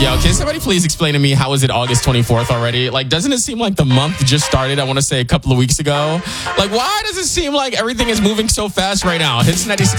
Yo, can somebody please explain to me how is it August 24th already? Like, doesn't it seem like the month just started, I want to say a couple of weeks ago? Like, why does it seem like everything is moving so fast right now? Hits 96.7